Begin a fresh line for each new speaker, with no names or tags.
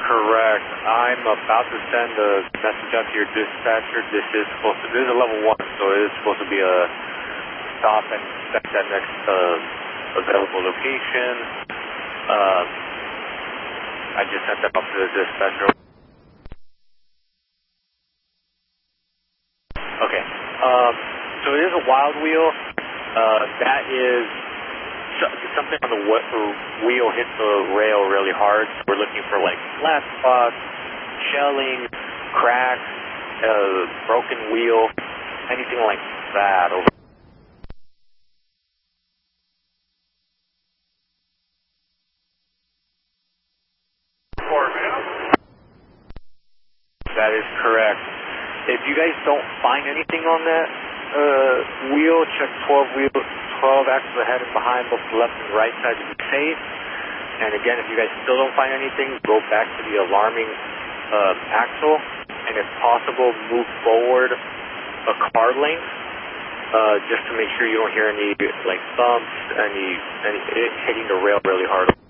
correct. I'm about to send a message out to your dispatcher. This is a level 1, so it is supposed to be a stop and inspect that next available location. I just sent that off to the dispatcher. Okay. So it is a wild wheel. That is something on the wheel hit the rail really hard. So we're looking for like flat spots, shelling, cracks, broken wheel, anything like that. That is correct. If you guys don't find anything on that wheel, check 12 axles ahead and behind, both the left and right side to be safe. And again, if you guys still don't find anything, go back to the alarming axle, and if possible, move forward a car length, just to make sure you don't hear any like thumps, any hitting the rail really hard.